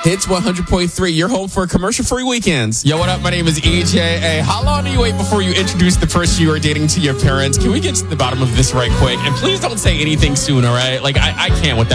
Hits 100.3, your home for commercial-free weekends. Yo, what up? My name is EJ. Hey, how long do you wait before you introduce the person you are dating to your parents? Can we get to the bottom of this right quick? And please don't say anything soon, all right? Like, I can't with that.